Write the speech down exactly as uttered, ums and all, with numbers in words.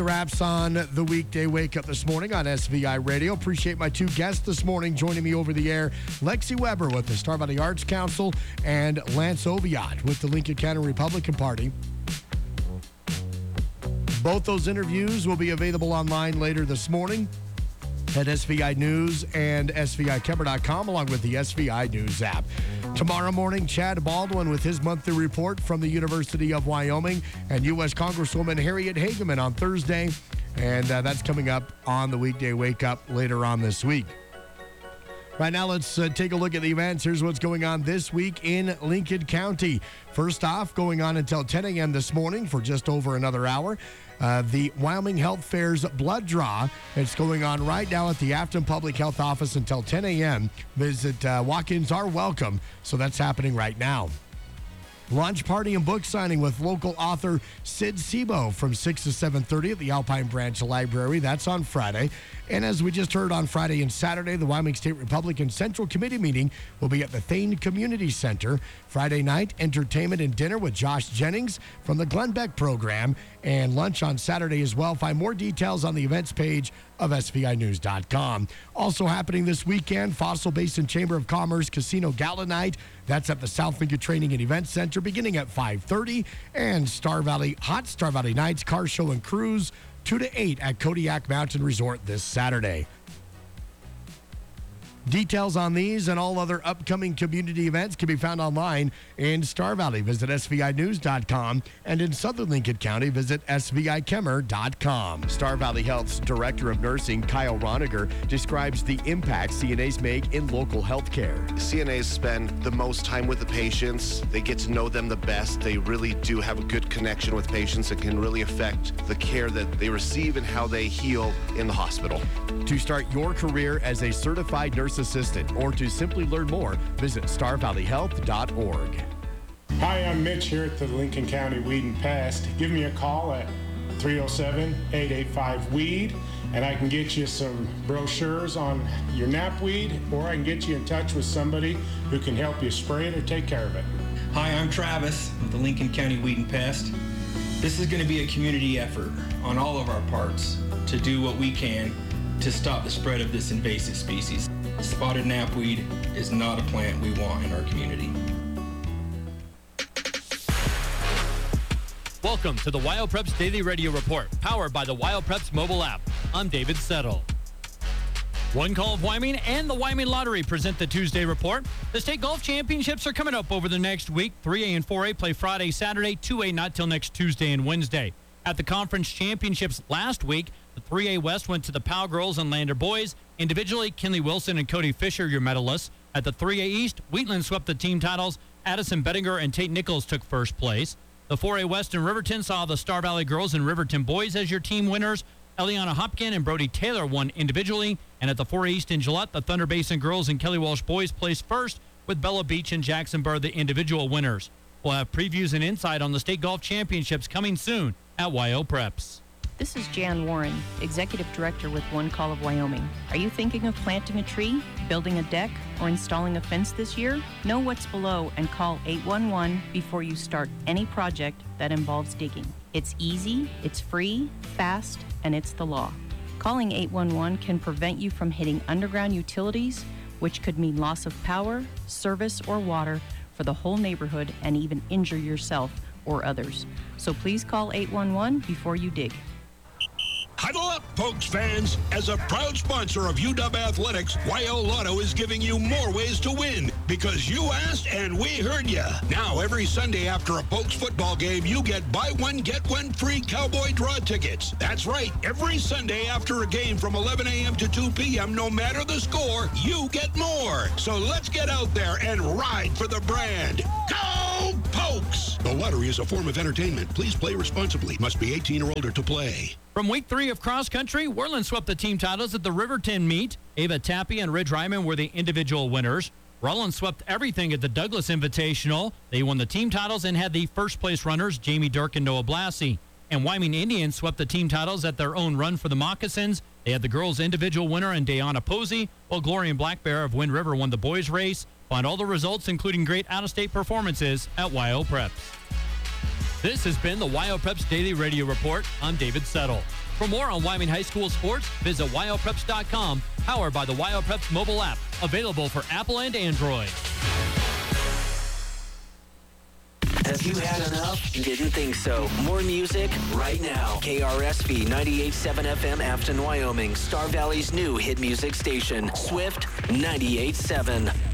Wraps on the weekday wake up this morning on S V I Radio. Appreciate my two guests this morning joining me over the air. Lexi Weber with the Star Valley Arts Council and Lance Oviatt with the Lincoln County Republican Party. Both those interviews will be available online later this morning at S V I News and S V I Kemper dot com, along with the S V I News app. Tomorrow morning, Chad Baldwin with his monthly report from the University of Wyoming, and U S Congresswoman Harriet Hageman on Thursday, and uh, that's coming up on the weekday wake up later on this week. Right now, let's uh, take a look at the events. Here's what's going on this week in Lincoln County. First off, going on until ten a.m. this morning for just over another hour, uh, the Wyoming Health Fair's blood draw. It's going on right now at the Afton Public Health Office until ten a.m. Visit uh, walk-ins are welcome, so that's happening right now. Lunch party and book signing with local author Sid Sebo from six to seven thirty at the Alpine Branch Library. That's on Friday. And as we just heard on Friday and Saturday, the Wyoming State Republican Central Committee meeting will be at the Thane Community Center. Friday night, entertainment and dinner with Josh Jennings from the Glenn Beck program, and lunch on Saturday as well. Find more details on the events page of S V I news dot com. Also happening this weekend, Fossil Basin Chamber of Commerce Casino Gala Night. That's at the South Lincoln Training and Event Center beginning at five thirty. And Star Valley Hot Star Valley Nights Car Show and Cruise two to eight at Kodiak Mountain Resort this Saturday. Details on these and all other upcoming community events can be found online in Star Valley. Visit S V I news dot com, and in Southern Lincoln County, visit S V I Kemper dot com. Star Valley Health's Director of Nursing, Kyle Roniger, describes the impact C N As make in local health care. C N As spend the most time with the patients. They get to know them the best. They really do have a good connection with patients that can really affect the care that they receive and how they heal in the hospital. To start your career as a certified nurse assistant or to simply learn more, visit star valley health dot org. Hi, I'm Mitch here at the Lincoln County Weed and Pest. Give me a call at three oh seven, eight eight five, weed, and I can get you some brochures on your knapweed, or I can get you in touch with somebody who can help you spray it or take care of it. Hi, I'm Travis with the Lincoln County Weed and Pest. This is going to be a community effort on all of our parts to do what we can to stop the spread of this invasive species. Spotted knapweed is not a plant we want in our community. Welcome to the WyoPreps Daily Radio Report, powered by the WyoPreps mobile app. I'm David Settle. One Call of Wyoming and the Wyoming Lottery present the Tuesday Report. The state golf championships are coming up over the next week. three A and four A play Friday, Saturday, two A not till next Tuesday and Wednesday. At the conference championships last week, the three A West went to the Powell girls and Lander boys. Individually, Kinley Wilson and Cody Fisher, your medalists. At the three A East, Wheatland swept the team titles. Addison Bettinger and Tate Nichols took first place. The four A West in Riverton saw the Star Valley girls and Riverton boys as your team winners. Eliana Hopkin and Brody Taylor won individually. And at the four A East in Gillette, the Thunder Basin girls and Kelly Walsh boys placed first, with Bella Beach and Jackson Burr the individual winners. We'll have previews and insight on the state golf championships coming soon at WyoPreps. This is Jan Warren, Executive Director with One Call of Wyoming. Are you thinking of planting a tree, building a deck, or installing a fence this year? Know what's below and call eight one one before you start any project that involves digging. It's easy, it's free, fast, and it's the law. Calling eight one one can prevent you from hitting underground utilities, which could mean loss of power, service, or water for the whole neighborhood and even injure yourself or others. So please call eight one one before you dig. Huddle up, Pokes fans. As a proud sponsor of U W Athletics, Y O Lotto is giving you more ways to win because you asked and we heard you. Now, every Sunday after a Pokes football game, you get buy one, get one free Cowboy Draw tickets. That's right. Every Sunday after a game from eleven a.m. to two p.m., no matter the score, you get more. So let's get out there and ride for the brand. Go Pokes! The lottery is a form of entertainment. Please play responsibly. Must be eighteen or older to play. From week three of cross country, Worland swept the team titles at the Riverton meet. Ava Tappy and Ridge Ryman were the individual winners. Rollins swept everything at the Douglas Invitational. They won the team titles and had the first place runners, Jamie Dirk and Noah Blassie. And Wyoming Indians swept the team titles at their own run for the Moccasins. They had the girls' individual winner in Dayana Posey, while Gloria Black Bear of Wind River won the boys' race. Find all the results, including great out-of-state performances, at WyoPreps. This has been the WyoPreps Daily Radio Report. I'm David Settle. For more on Wyoming High School sports, visit wyo preps dot com, powered by the WyoPreps mobile app, available for Apple and Android. Have you had enough? Didn't think so. More music right now. K R S V ninety-eight point seven F M, Afton, Wyoming. Star Valley's new hit music station. Swift ninety-eight point seven.